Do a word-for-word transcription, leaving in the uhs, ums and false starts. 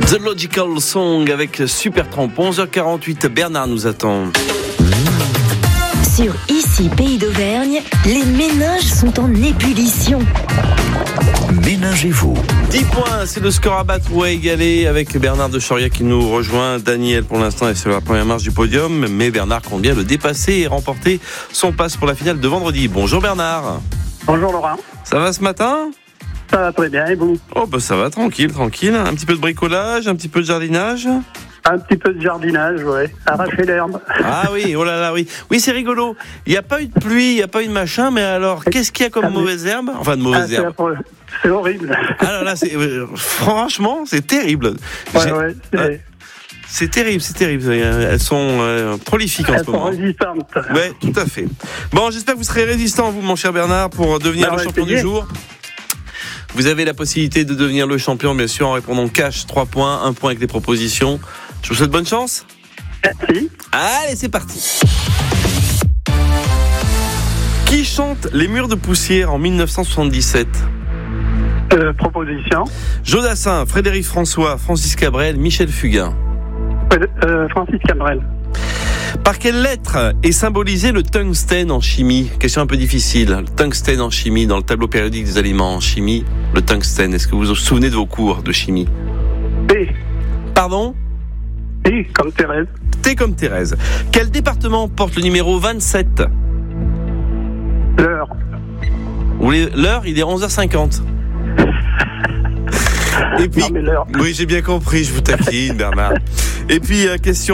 The Logical Song avec Supertramp. onze heures quarante-huit, Bernard nous attend. Sur Ici Pays d'Auvergne, les méninges sont en ébullition. Ménagez-vous. dix points, c'est le score à battre ou à égaler avec Bernard de Choria qui nous rejoint. Daniel pour l'instant est sur la première marche du podium, mais Bernard compte bien le dépasser et remporter son passe pour la finale de vendredi. Bonjour Bernard. Bonjour Laurent. Ça va ce matin ? Ça va très bien, et vous ? Oh bah ça va, tranquille, tranquille. Un petit peu de bricolage, un petit peu de jardinage. Un petit peu de jardinage, ouais. Arracher l'herbe. Ah oui, oh là là, oui. Oui, c'est rigolo. Il n'y a pas eu de pluie, il n'y a pas eu de machin, mais alors, qu'est-ce qu'il y a comme ah, mais... mauvaise herbe ? Enfin, de ah, mauvaise c'est, herbe. affreux. C'est horrible. Ah là là, c'est, euh, franchement, c'est terrible. Ouais, J'ai... ouais, c'est... Ouais. C'est terrible, c'est terrible. Elles sont euh, prolifiques en Elles ce moment. Elles sont résistantes. Ouais, tout à fait. Bon, j'espère que vous serez résistant, vous, mon cher Bernard, pour devenir bah, le champion du jour. Vous avez la possibilité de devenir le champion, bien sûr, en répondant cash, trois points, un point avec les propositions. Je vous souhaite bonne chance. Merci. Allez, c'est parti. Qui chante Les Murs de poussière en dix-neuf cent soixante-dix-sept ? euh, Proposition. Jodassin, Frédéric François, Francis Cabrel, Michel Fugain. Euh, Francis Cabrel. Par quelle lettre est symbolisé le tungstène en chimie ? Question un peu difficile. Le tungstène en chimie, dans le tableau périodique des aliments en chimie, le tungstène. Est-ce que vous vous souvenez de vos cours de chimie ? T. Pardon ? T comme Thérèse. T comme Thérèse. Quel département porte le numéro vingt-sept ? L'heure. Vous voulez l'heure ? Il est onze heures cinquante. Et puis, non, mais l'heure. oui, j'ai bien compris, je vous taquine, Bernard. Et puis, euh, question